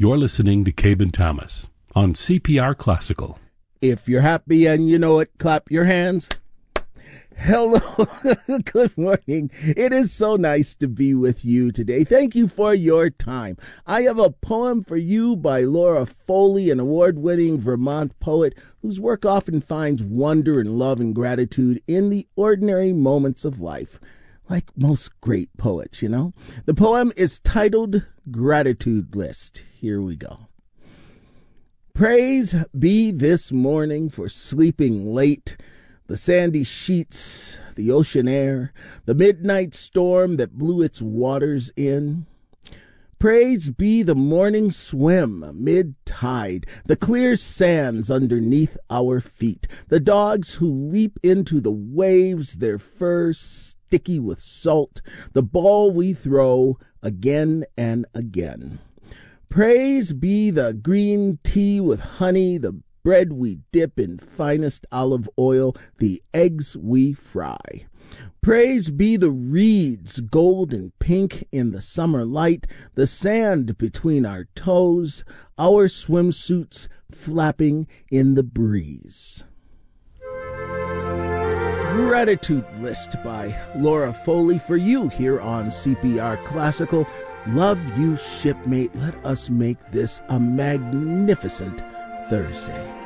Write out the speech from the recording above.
You're listening to Cabe and Thomas on CPR Classical. If you're happy and you know it, clap your hands. Hello, good morning. It is so nice to be with you today. Thank you for your time. I have a poem for you by Laura Foley, an award-winning Vermont poet whose work often finds wonder and love and gratitude in the ordinary moments of life, like most great poets, you know. The poem is titled Gratitude List. Here we go. Praise be this morning for sleeping late, the sandy sheets, the ocean air, the midnight storm that blew its waters in. Praise be the morning swim mid-tide, the clear sands underneath our feet, the dogs who leap into the waves, their fur sticky with salt, the ball we throw again and again. Praise be the green tea with honey, the bread we dip in finest olive oil, the eggs we fry. Praise be the reeds, gold and pink in the summer light, the sand between our toes, our swimsuits flapping in the breeze. Gratitude List by Laura Foley for you here on CPR Classical. Love you, shipmate. Let us make this a magnificent Thursday.